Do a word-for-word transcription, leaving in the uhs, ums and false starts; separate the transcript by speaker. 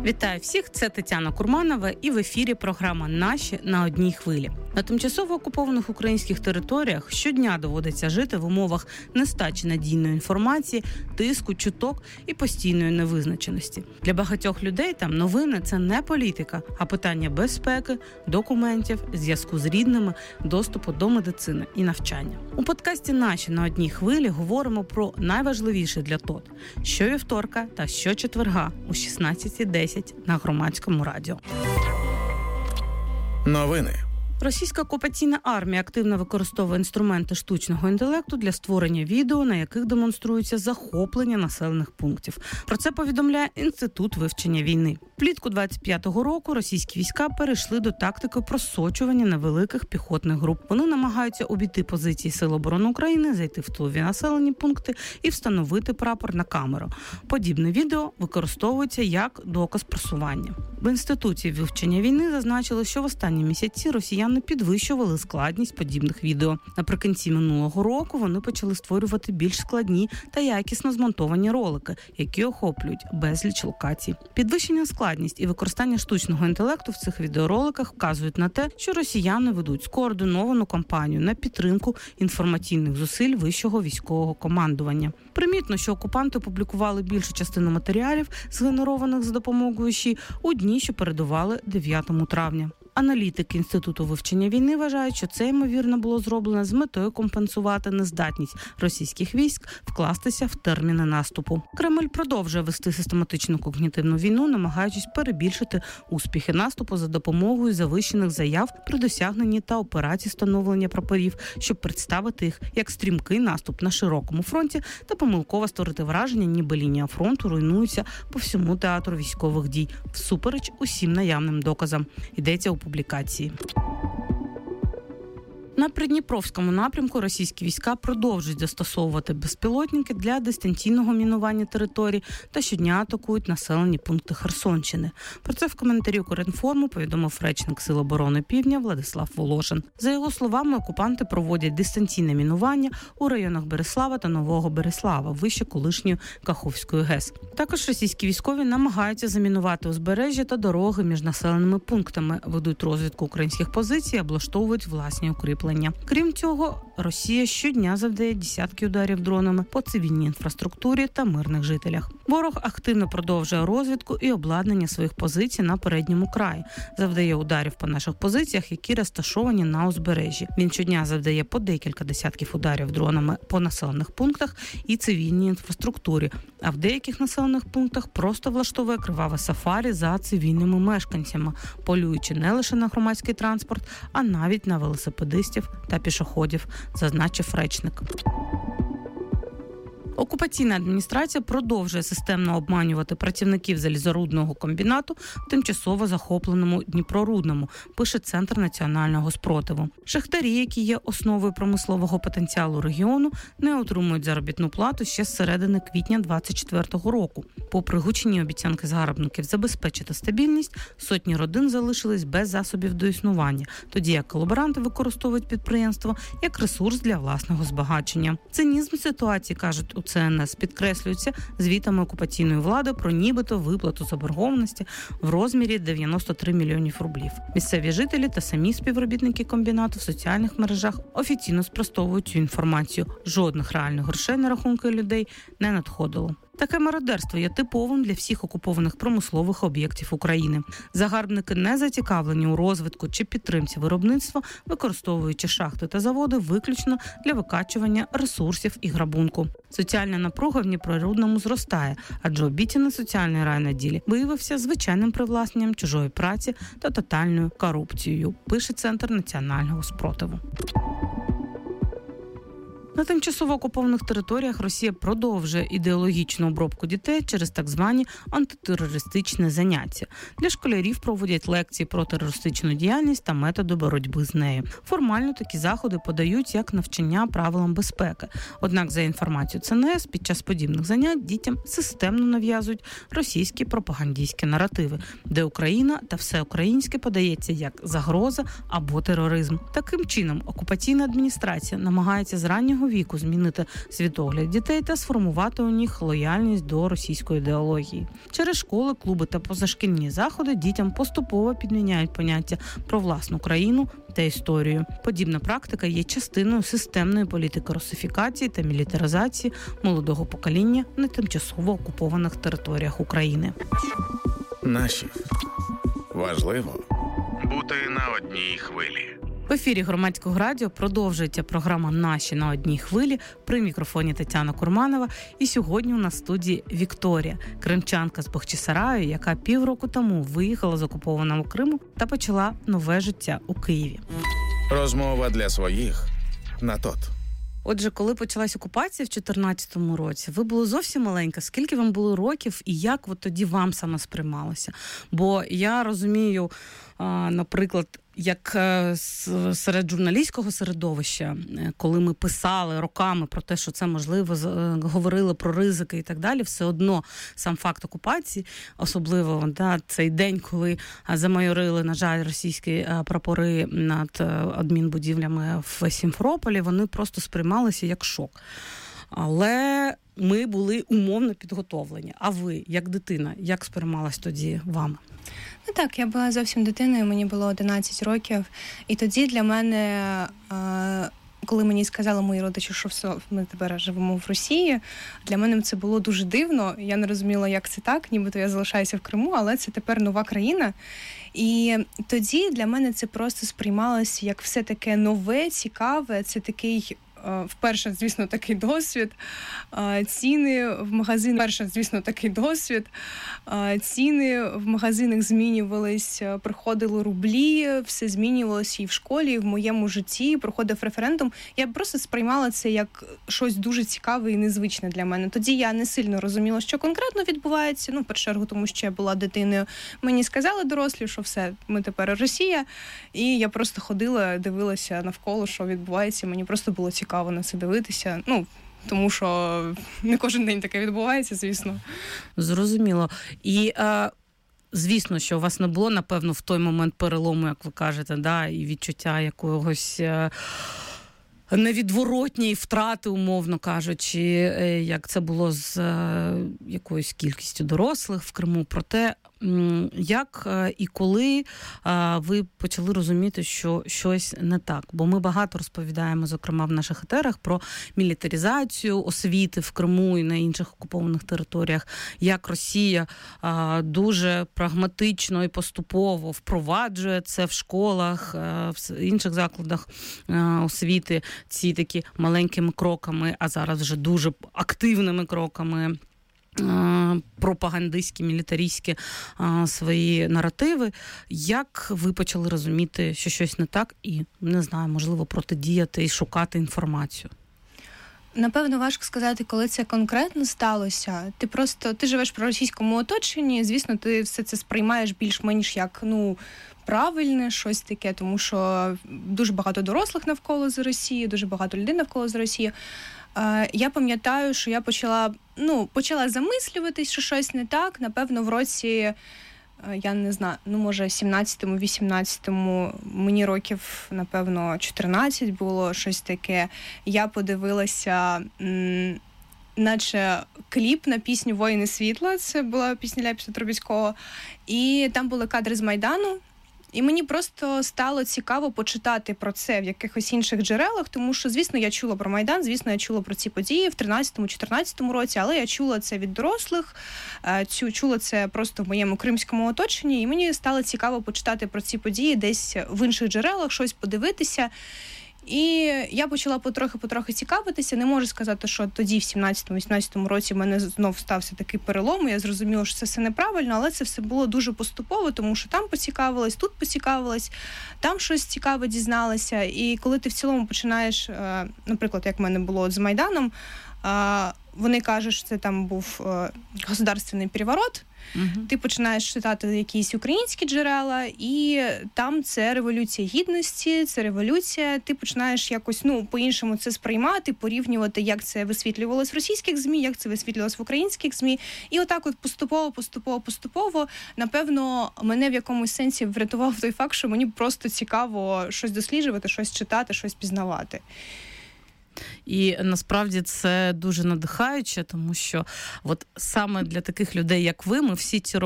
Speaker 1: Вітаю всіх, це Тетяна Курманова і в ефірі програма «Наші на одній хвилі». На тимчасово окупованих українських територіях щодня доводиться жити в умовах нестачі надійної інформації, тиску, чуток і постійної невизначеності. Для багатьох людей там новини – це не політика, а питання безпеки, документів, зв'язку з рідними, доступу до медицини і навчання. У подкасті «Наші на одній хвилі» говоримо про найважливіше для ТОТ – щовівторка та щочетверга у шістнадцята десять на Громадському радіо.
Speaker 2: Новини.
Speaker 1: Російська окупаційна армія активно використовує інструменти штучного інтелекту для створення відео, на яких демонструється захоплення населених пунктів. Про це повідомляє Інститут вивчення війни. Влітку двадцять п'ятого року російські війська перейшли до тактики просочування невеликих піхотних груп. Вони намагаються обійти позиції Сил оборони України, зайти в тилові населені пункти і встановити прапор на камеру. Подібне відео використовується як доказ просування. В Інституті вивчення війни зазначили, що в останні місяці росіяни підвищували складність подібних відео. Наприкінці минулого року вони почали створювати більш складні та якісно змонтовані ролики, які охоплюють безліч локацій. Підвищення складність і використання штучного інтелекту в цих відеороликах вказують на те, що росіяни ведуть скоординовану кампанію на підтримку інформаційних зусиль вищого військового командування. Примітно, що окупанти опублікували більшу частину матеріалів, згенерованих за допомогою ЩІ, у дні, що передували дев'ятого травня. Аналітики Інституту вивчення війни вважають, що це, ймовірно, було зроблено з метою компенсувати нездатність російських військ вкластися в терміни наступу. Кремль продовжує вести систематичну когнітивну війну, намагаючись перебільшити успіхи наступу за допомогою завищених заяв при досягненні та операції встановлення прапорів, щоб представити їх як стрімкий наступ на широкому фронті та помилково створити враження, ніби лінія фронту руйнується по всьому театру військових дій, всупереч усім наявним доказам. Йдеться у публікації. На Придніпровському напрямку російські війська продовжують застосовувати безпілотники для дистанційного мінування територій та щодня атакують населені пункти Херсонщини. Про це в коментарі Укрінформу повідомив речник Сил оборони Півдня Владислав Волошин. За його словами, окупанти проводять дистанційне мінування у районах Береслава та Нового Береслава, вище колишньої Каховської ГЕС. Також російські військові намагаються замінувати узбережжя та дороги між населеними пунктами, ведуть розвідку українських позицій, облаштовують власні укріплення. Крім цього, Росія щодня завдає десятки ударів дронами по цивільній інфраструктурі та мирних жителях. Ворог активно продовжує розвідку і обладнання своїх позицій на передньому краї. Завдає ударів по наших позиціях, які розташовані на узбережжі. Він щодня завдає по декілька десятків ударів дронами по населених пунктах і цивільній інфраструктурі, а в деяких населених пунктах просто влаштовує криваве сафарі за цивільними мешканцями, полюючи не лише на громадський транспорт, а навіть на велосипедистів та пішоходів, зазначив речник. Окупаційна адміністрація продовжує системно обманювати працівників залізорудного комбінату в тимчасово захопленому Дніпрорудному, пише Центр національного спротиву. Шахтарі, які є основою промислового потенціалу регіону, не отримують заробітну плату ще з середини квітня двадцять четвертого року. Попри гучні обіцянки загарбників забезпечити стабільність, сотні родин залишились без засобів до існування, тоді як колаборанти використовують підприємство як ресурс для власного збагачення. Цинізм ситуації, кажуть у Це ен ес, підкреслюється звітами окупаційної влади про нібито виплату заборгованості в розмірі дев'яносто три мільйонів рублів. Місцеві жителі та самі співробітники комбінату в соціальних мережах офіційно спростовують цю інформацію. Жодних реальних грошей на рахунки людей не надходило. Таке мародерство є типовим для всіх окупованих промислових об'єктів України. Загарбники не зацікавлені у розвитку чи підтримці виробництва, використовуючи шахти та заводи виключно для викачування ресурсів і грабунку. Соціальна напруга в Дніпрорудному зростає, адже обіцяний соціальний рай на ділі виявився звичайним привласненням чужої праці та тотальною корупцією, пише Центр національного спротиву. На тимчасово окупованих територіях Росія продовжує ідеологічну обробку дітей через так звані антитерористичні заняття. Для школярів проводять лекції про терористичну діяльність та методи боротьби з нею. Формально такі заходи подають як навчання правилам безпеки. Однак, за інформацією Це ен ес, під час подібних занять дітям системно нав'язують російські пропагандистські наративи, де Україна та все українське подається як загроза або тероризм. Таким чином, окупаційна адміністрація намагається з раннього шкільного віку змінити світогляд дітей та сформувати у них лояльність до російської ідеології. Через школи, клуби та позашкільні заходи дітям поступово підміняють поняття про власну країну та історію. Подібна практика є частиною системної політики русифікації та мілітаризації молодого покоління на тимчасово окупованих територіях України.
Speaker 2: Наші. Важливо бути на одній хвилі.
Speaker 1: В ефірі Громадського радіо продовжується програма «Наші на одній хвилі». При мікрофоні Тетяна Курманова. І сьогодні у нас в студії Вікторія, кримчанка з Бахчисараю, яка півроку тому виїхала з окупованого Криму та почала нове життя у Києві.
Speaker 2: Розмова для своїх на тот.
Speaker 1: Отже, коли почалась окупація в чотирнадцятому році, ви були зовсім маленька. Скільки вам було років і як от тоді вам саме сприймалося? Бо я розумію, наприклад, як серед журналістського середовища, коли ми писали роками про те, що це можливо, говорили про ризики і так далі, все одно сам факт окупації, особливо да, цей день, коли замайорили, на жаль, російські прапори над адмінбудівлями в Сімферополі, вони просто сприймалися як шок. Але ми були умовно підготовлені. А ви, як дитина, як сприймалась тоді вами?
Speaker 3: Ну так, я була зовсім дитиною, мені було одинадцять років. І тоді для мене, коли мені сказали мої родичі, що все, ми тепер живемо в Росії, для мене це було дуже дивно. Я не розуміла, як це так, нібито я залишаюся в Криму, але це тепер нова країна. І тоді для мене це просто сприймалося як все таке нове, цікаве, це такий... Вперше, звісно, такий досвід. Ціни в магазинах, вперше, звісно, такий досвід. Ціни в магазинах змінювались, приходили рублі, все змінювалося і в школі, і в моєму житті, проходив референдум. Я просто сприймала це як щось дуже цікаве і незвичне для мене. Тоді я не сильно розуміла, що конкретно відбувається. Ну, в першу чергу, тому що я була дитиною. Мені сказали дорослі, що все, ми тепер Росія. І я просто ходила, дивилася навколо, що відбувається. Мені просто було цікаво на це дивитися, ну, тому що не кожен день таке відбувається, звісно.
Speaker 1: Зрозуміло. І, е, звісно, що у вас не було, напевно, в той момент перелому, як ви кажете, да, і відчуття якогось е, невідворотньої втрати, умовно кажучи, е, як це було з е, якоюсь кількістю дорослих в Криму. Проте, як і коли ви почали розуміти, що щось не так? Бо ми багато розповідаємо, зокрема в наших етерах, про мілітаризацію освіти в Криму і на інших окупованих територіях, як Росія дуже прагматично і поступово впроваджує це в школах, в інших закладах освіти, ці такі маленькими кроками, а зараз вже дуже активними кроками, пропагандистські, мілітаристські а, свої наративи. Як ви почали розуміти, що щось не так і, не знаю, можливо, протидіяти і шукати інформацію?
Speaker 3: Напевно, важко сказати, коли це конкретно сталося. Ти просто, ти живеш в російському оточенні, звісно, ти все це сприймаєш більш-менш як, ну, правильне, щось таке, тому що дуже багато дорослих навколо з Росії, дуже багато людей навколо з Росії. Я пам'ятаю, що я почала, ну, почала замислюватись, що щось не так. Напевно, в році, я не знаю, ну, може, сімнадцятому, вісімнадцятому, мені років, напевно, чотирнадцять було, щось таке. Я подивилася, м- наче кліп на пісню «Воїни світла», це була пісня Ляпіса Трубецького, і там були кадри з Майдану. І мені просто стало цікаво почитати про це в якихось інших джерелах, тому що, звісно, я чула про Майдан, звісно, я чула про ці події в тринадцятому-чотирнадцятому році, але я чула це від дорослих, чула це просто в моєму кримському оточенні, і мені стало цікаво почитати про ці події десь в інших джерелах, щось подивитися. І я почала потрохи-потрохи цікавитися. Не можу сказати, що тоді, в сімнадцятому-вісімнадцятому році, в мене знов стався такий перелом, я зрозуміла, що це все неправильно, але це все було дуже поступово, тому що там поцікавилась, тут поцікавилась, там щось цікаве дізналася. І коли ти в цілому починаєш, наприклад, як в мене було з Майданом, вони кажуть, що це там був государственний переворот, Uh-huh. Ти починаєш читати якісь українські джерела, і там це революція гідності, це революція. Ти починаєш якось, ну, по-іншому це сприймати, порівнювати, як це висвітлювалось в російських ЗМІ, як це висвітлювалось в українських ЗМІ. І отак от поступово, поступово, поступово, напевно, мене в якомусь сенсі врятував той факт, що мені просто цікаво щось досліджувати, щось читати, щось пізнавати.
Speaker 1: І насправді це дуже надихаюче, тому що от саме для таких людей, як ви, ми всі ці роки